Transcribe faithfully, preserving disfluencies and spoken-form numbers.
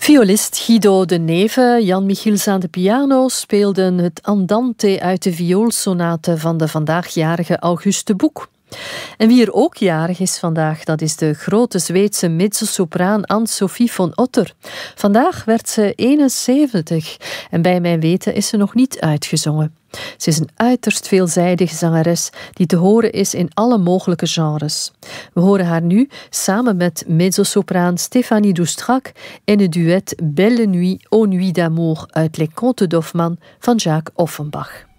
Violist Guido de Neve, Jan Michiels aan de piano speelden het Andante uit de vioolsonate van de vandaagjarige Auguste Boek. En wie er ook jarig is vandaag, dat is de grote Zweedse mezzosopraan Ann-Sophie von Otter. Vandaag werd ze eenenzeventig en bij mijn weten is ze nog niet uitgezongen. Ze is een uiterst veelzijdige zangeres die te horen is in alle mogelijke genres. We horen haar nu samen met mezzosopraan Stéphanie Doustrac in het duet Belle Nuit aux Nuits d'amour uit Les Contes d'Hoffmann van Jacques Offenbach.